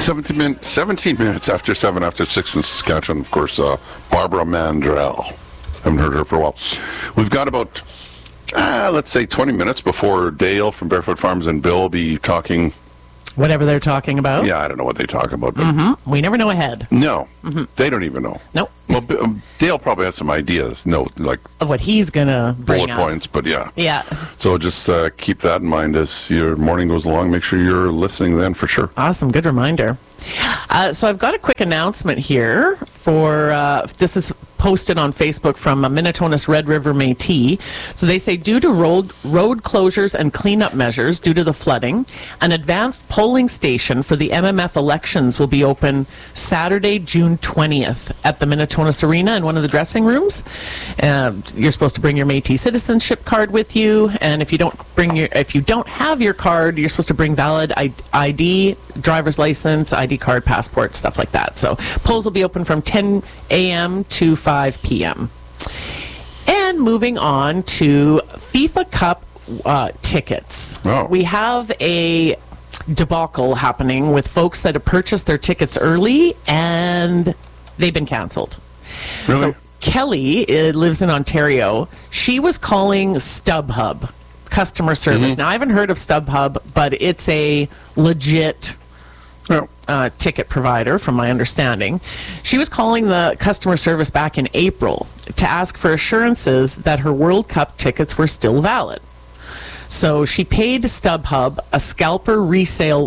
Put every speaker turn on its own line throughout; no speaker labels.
17 minutes after 7 after 6 in Saskatchewan, of course, Barbara Mandrell. Haven't heard her for a while. We've got about, let's say 20 minutes before Dale from Barefoot Farms and Bill will be talking.
Whatever they're talking about.
Yeah, I don't know what they talk about. But
We never know ahead.
No, they don't even know.
Nope.
Well, Dale probably has some ideas, like
Of what he's going to bring
bullet
up.
points, but yeah.
Yeah.
So just keep that in mind as your morning goes along. Make sure you're listening then for sure.
Awesome. Good reminder. So I've got a quick announcement here for, this is posted on Facebook from Minnetonka's Red River Métis. So they say due to road closures and cleanup measures due to the flooding, an advanced polling station for the MMF elections will be open Saturday, June 20th at the Minnetonka's Arena in one of the dressing rooms. You're supposed to bring your Métis citizenship card with you, and if you don't have your card, you're supposed to bring valid ID, driver's license, ID card, passport, stuff like that. So polls will be open from 10 a.m. to 5 p.m. And moving on to FIFA Cup tickets.
Oh.
We have a debacle happening with folks that have purchased their tickets early and they've been canceled.
Really?
So Kelly lives in Ontario. She was calling StubHub customer service. Now, I haven't heard of StubHub, but it's a legit ticket provider, from my understanding. She was calling the customer service back in April to ask for assurances that her World Cup tickets were still valid. So she paid StubHub, a scalper resale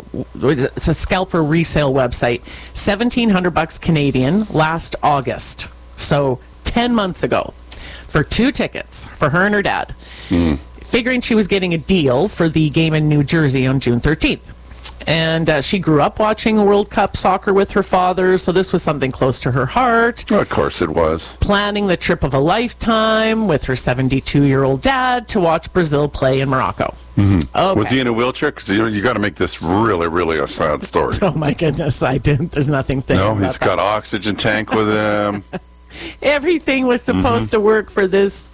website, $1,700 Canadian last August. So 10 months ago for 2 tickets for her and her dad, figuring she was getting a deal for the game in New Jersey on June 13th. And she grew up watching World Cup soccer with her father, so this was something close to her heart.
Of course it was.
Planning the trip of a lifetime with her 72-year-old dad to watch Brazil play in Morocco. Okay.
Was he in a wheelchair? Because you got to make this really, really a sad story.
Oh my goodness, I didn't. There's nothing saying
No,
about
he's got an oxygen tank with him.
Everything was supposed to work for this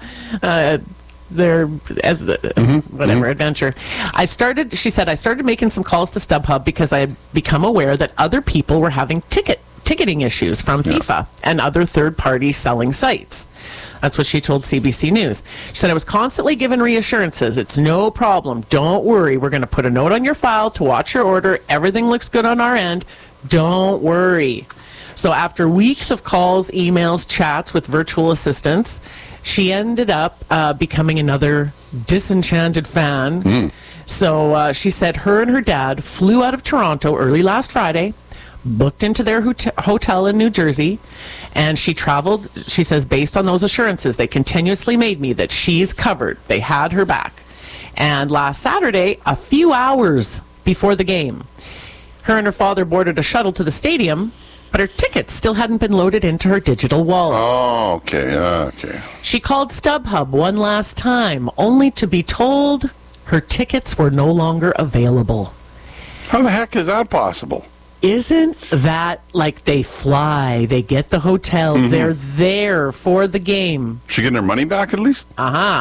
adventure. She said, I started making some calls to StubHub because I had become aware that other people were having ticketing issues from FIFA and other third-party selling sites. That's what she told CBC News. She said, I was constantly given reassurances. It's no problem. Don't worry. We're going to put a note on your file to watch your order. Everything looks good on our end. Don't worry. So after weeks of calls, emails, chats with virtual assistants, she ended up becoming another disenchanted fan. So she said her and her dad flew out of Toronto early last Friday, booked into their hotel in New Jersey, and she traveled. She says, based on those assurances, they continuously made me that she's covered. They had her back. And last Saturday, a few hours before the game, her and her father boarded a shuttle to the stadium, but her tickets still hadn't been loaded into her digital wallet.
Oh, okay.
She called StubHub one last time, only to be told her tickets were no longer available.
How the heck is that possible?
Isn't that like they fly, they get the hotel, they're there for the game?
She getting her money back at least?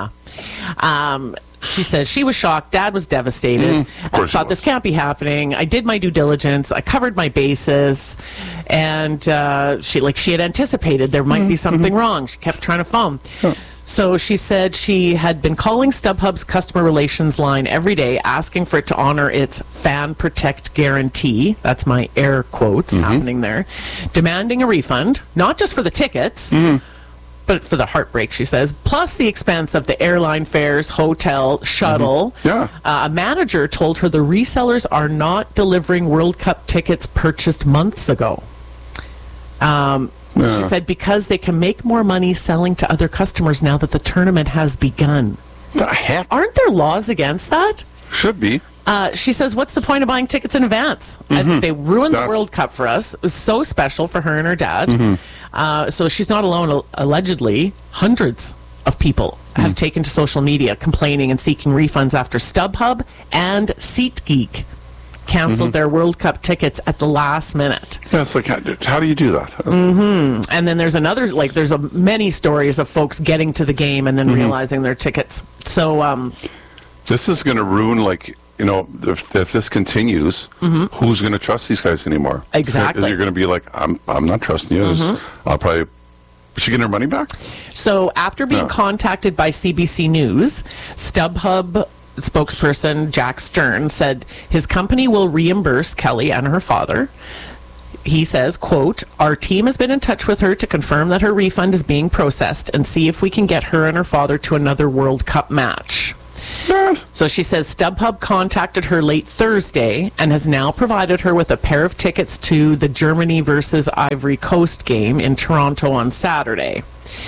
She says she was shocked. Dad was devastated. I thought this can't be happening. I did my due diligence. I covered my bases. And she had anticipated there might be something wrong. She kept trying to phone. So she said she had been calling StubHub's customer relations line every day, asking for it to honor its Fan Protect guarantee. That's my air quotes happening there. Demanding a refund, not just for the tickets, but for the heartbreak, she says, plus the expense of the airline fares, hotel, shuttle. A manager told her the resellers are not delivering World Cup tickets purchased months ago. She said because they can make more money selling to other customers now that the tournament has begun.
The heck?
Aren't there laws against that?
Should be.
She says, what's the point of buying tickets in advance? They ruined the World Cup for us. It was so special for her and her dad. So she's not alone. Allegedly, hundreds of people have taken to social media complaining and seeking refunds after StubHub and SeatGeek canceled their World Cup tickets at the last minute.
Yeah, it's like, how do you do that?
And then there's there's many stories of folks getting to the game and then realizing their tickets. So,
this is going to ruin, if this continues, who's going to trust these guys anymore?
Exactly.
You're going to be like, I'm not trusting you. I'll probably. Is she getting her money back?
So after being contacted by CBC News, StubHub spokesperson Jack Stern said his company will reimburse Kelly and her father. He says, quote, "Our team has been in touch with her to confirm that her refund is being processed and see if we can get her and her father to another World Cup match."
Good.
So she says StubHub contacted her late Thursday and has now provided her with a pair of tickets to the Germany versus Ivory Coast game in Toronto on Saturday.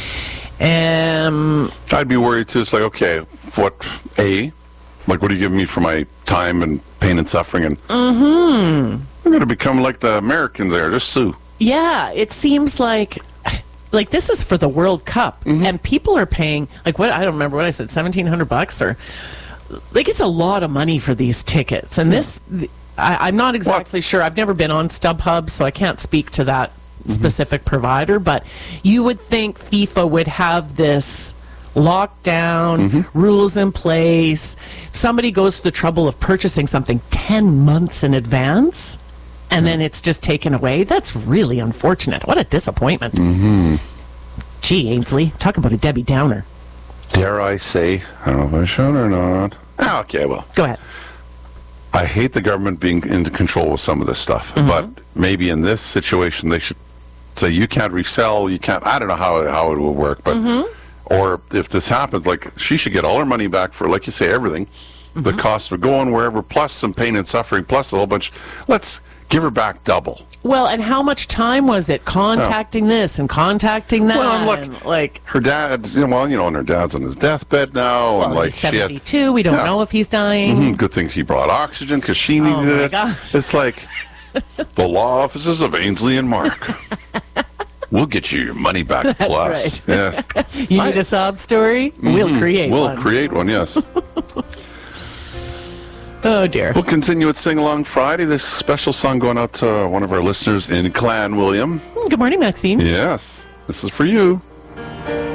I'd be worried too. It's like, okay, what are you giving me for my time and pain and suffering? And I'm going to become like the Americans there, just sue.
Yeah, it seems like this is for the World Cup, and people are paying I don't remember what I said, $1,700 or it's a lot of money for these tickets. And this, I'm not exactly sure. I've never been on StubHub, so I can't speak to that specific provider. But you would think FIFA would have this lockdown, rules in place. If somebody goes to the trouble of purchasing something 10 months in advance, and then it's just taken away. That's really unfortunate. What a disappointment. Gee, Ainsley, talk about a Debbie Downer.
Dare I say, I don't know if I should or not. Okay, well.
Go ahead.
I hate the government being in control with some of this stuff, but maybe in this situation they should say you can't resell, you can't. I don't know how it will work, but or if this happens, like she should get all her money back for, like you say, everything, the cost of going wherever, plus some pain and suffering, plus a whole bunch. Let's give her back double.
Well, and how much time was it contacting this and contacting that?
Well, look,
and,
her dad, and her dad's on his deathbed now,
well,
and
he's 72. We don't know if he's dying.
Good thing she brought oxygen because she needed it.
Gosh.
It's like the law offices of Ainsley and Mark. We'll get you your money back plus.
Right.
Yeah.
You need a sob story? We'll create one.
We'll create one, yes.
Oh, dear.
We'll continue with Sing Along Friday. This special song going out to one of our listeners in Clan William.
Good morning, Maxine.
Yes. This is for you.